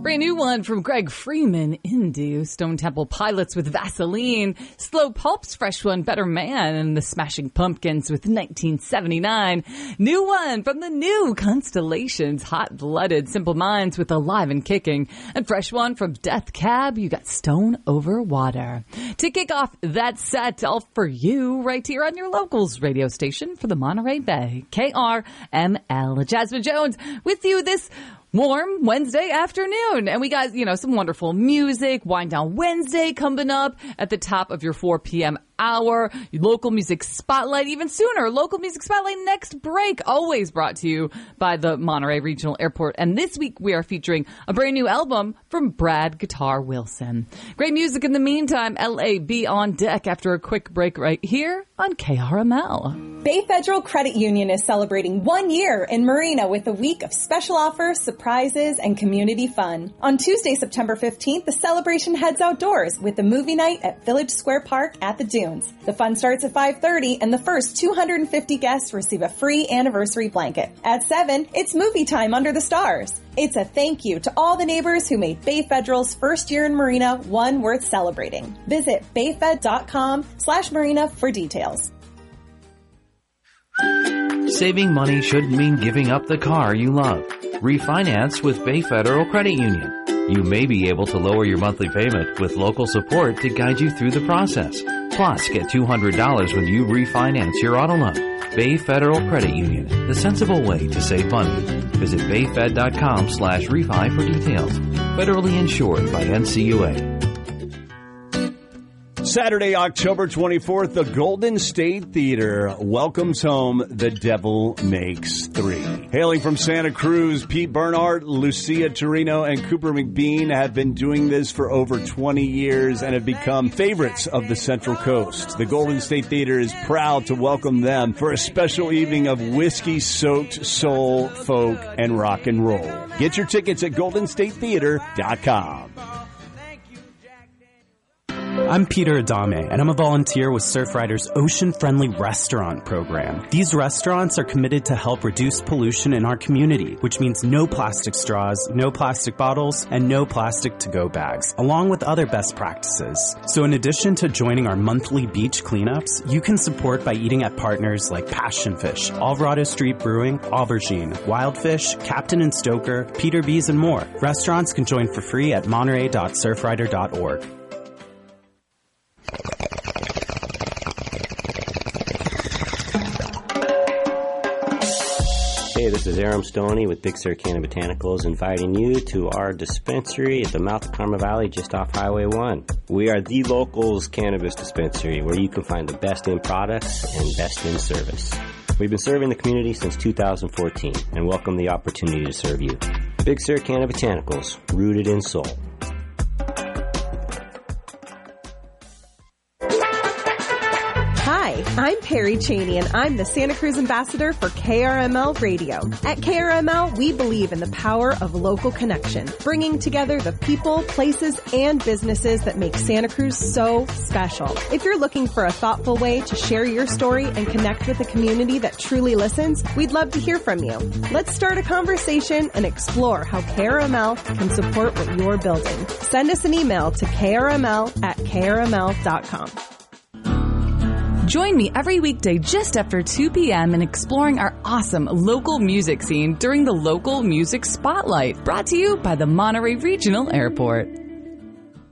Brand new one from Greg Freeman, Indu, Stone Temple Pilots with Vaseline, Slow Pulp's fresh one, Better Man, and the Smashing Pumpkins with 1979. New one from the new Constellations, Hot Blooded, Simple Minds with Alive and Kicking, and fresh one from Death Cab, you got Stone Over Water. To kick off that set, all for you right here on your locals radio station for the Monterey Bay, KRML. Jasmine Jones with you this warm Wednesday afternoon. And we got, some wonderful music. Wind Down Wednesday coming up at the top of your 4 p.m. hour. Local Music Spotlight even sooner. Local Music Spotlight next break. Always brought to you by the Monterey Regional Airport. And this week we are featuring a brand new album from Brad Guitar Wilson. Great music in the meantime. LAB on deck after a quick break right here on KRML. Bay Federal Credit Union is celebrating 1 year in Marina with a week of special offers, surprises, and community fun. On Tuesday, September 15th, the celebration heads outdoors with a movie night at Village Square Park at the Dunes. The fun starts at 5:30, and the first 250 guests receive a free anniversary blanket. At 7, it's movie time under the stars. It's a thank you to all the neighbors who made Bay Federal's first year in Marina one worth celebrating. Visit bayfed.com/marina for details. Saving money shouldn't mean giving up the car you love. Refinance with Bay Federal Credit Union. You may be able to lower your monthly payment with local support to guide you through the process. Plus, get $200 when you refinance your auto loan. Bay Federal Credit Union, the sensible way to save money. Visit bayfed.com/refi for details. Federally insured by NCUA. Saturday, October 24th, the Golden State Theater welcomes home The Devil Makes Three. Hailing from Santa Cruz, Pete Bernhardt, Lucia Torino, and Cooper McBean have been doing this for over 20 years and have become favorites of the Central Coast. The Golden State Theater is proud to welcome them for a special evening of whiskey-soaked soul, folk, and rock and roll. Get your tickets at goldenstatetheater.com. I'm Peter Adame, and I'm a volunteer with Surfrider's Ocean-Friendly Restaurant program. These restaurants are committed to help reduce pollution in our community, which means no plastic straws, no plastic bottles, and no plastic to-go bags, along with other best practices. So in addition to joining our monthly beach cleanups, you can support by eating at partners like Passion Fish, Alvarado Street Brewing, Aubergine, Wildfish, Captain and Stoker, Peter B's, and more. Restaurants can join for free at monterey.surfrider.org. Hey, this is Aram Stoney with Big Sur Canna Botanicals, inviting you to our dispensary at the mouth of Karma Valley just off Highway 1. We are the locals cannabis dispensary where you can find the best in products and best in service. We've been serving the community since 2014 and welcome the opportunity to serve you. Big Sur Canna Botanicals, rooted in soul. Hi, I'm Perry Cheney, and I'm the Santa Cruz ambassador for KRML Radio. At KRML, we believe in the power of local connection, bringing together the people, places, and businesses that make Santa Cruz so special. If you're looking for a thoughtful way to share your story and connect with a community that truly listens, we'd love to hear from you. Let's start a conversation and explore how KRML can support what you're building. Send us an email to krml@krml.com. Join me every weekday just after 2 p.m. in exploring our awesome local music scene during the Local Music Spotlight, brought to you by the Monterey Regional Airport.